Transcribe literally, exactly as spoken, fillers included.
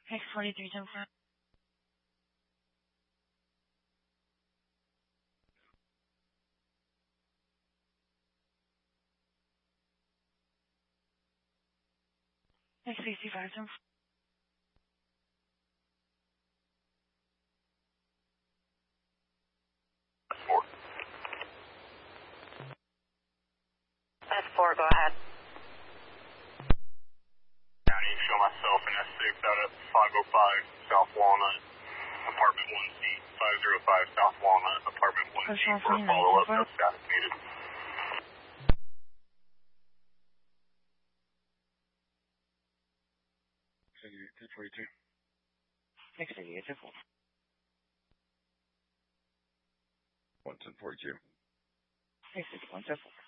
X forty-three, ten four. X sixty-five, ten four. Four. S four, go ahead. County, show myself in S six out at five oh five South Walnut, apartment one C, five oh five South Walnut, apartment one C, for a follow-up, no status needed. ten forty-two. X eighty-eight, ten four. one ten forty-two. X sixty-one, ten four.